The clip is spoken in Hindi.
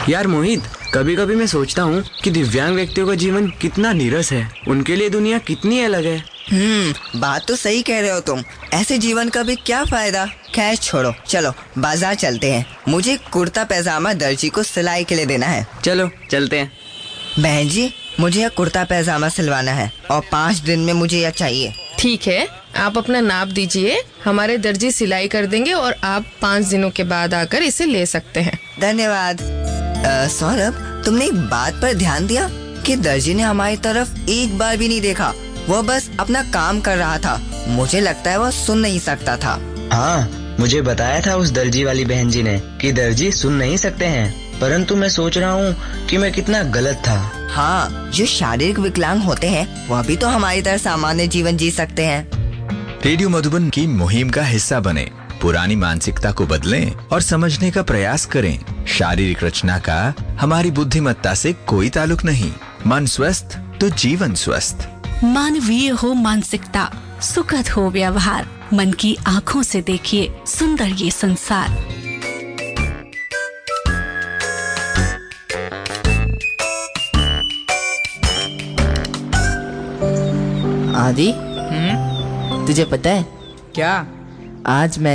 यार मोहित, कभी कभी मैं सोचता हूँ कि दिव्यांग व्यक्तियों का जीवन कितना नीरस है। उनके लिए दुनिया कितनी अलग है। बात तो सही कह रहे हो तुम। ऐसे जीवन का भी क्या फायदा। खैर छोड़ो, चलो बाजार चलते हैं। मुझे कुर्ता पैजामा दर्जी को सिलाई के लिए देना है। चलो चलते हैं। बहन जी, मुझे यह कुर्ता पैजामा सिलवाना है और 5 दिन में मुझे यह चाहिए। ठीक है, आप अपना नाप दीजिए, हमारे दर्जी सिलाई कर देंगे और आप 5 दिनों के बाद आकर इसे ले सकते हैं। धन्यवाद। सौरभ, तुमने एक बात पर ध्यान दिया कि दर्जी ने हमारी तरफ एक बार भी नहीं देखा। वह बस अपना काम कर रहा था। मुझे लगता है वह सुन नहीं सकता था। हाँ, मुझे बताया था उस दर्जी वाली बहन जी ने कि दर्जी सुन नहीं सकते हैं, परंतु मैं सोच रहा हूँ कि मैं कितना गलत था। हाँ, जो शारीरिक विकलांग होते हैं वह भी तो हमारी तरह सामान्य जीवन जी सकते हैं। रेडियो मधुबन की मुहिम का हिस्सा बने, पुरानी मानसिकता को बदलें और समझने का प्रयास करें। शारीरिक रचना का हमारी बुद्धिमत्ता से कोई ताल्लुक नहीं। मन स्वस्थ तो जीवन स्वस्थ। मानवीय हो मानसिकता, सुखद हो व्यवहार। मन की आँखों से देखिए सुंदर ये संसार। आदि, तुझे पता है क्या? आज मैं